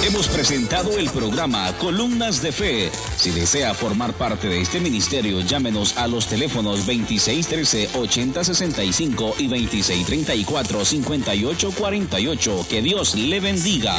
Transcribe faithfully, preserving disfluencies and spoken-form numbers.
Hemos presentado el programa Columnas de Fe. Si desea formar parte de este ministerio, llámenos a los teléfonos veintiséis trece, ochenta sesenta y cinco y veintiséis treinta y cuatro, cincuenta y ocho cuarenta y ocho. Que Dios le bendiga.